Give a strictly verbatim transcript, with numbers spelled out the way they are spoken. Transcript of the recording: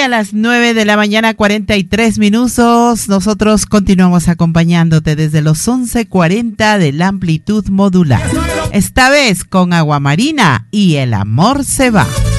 a las nueve de la mañana, cuarenta y tres minutos. Nosotros continuamos acompañándote desde los once cuarenta de la amplitud modular. Esta vez con Agua Marina y El Amor Se Va.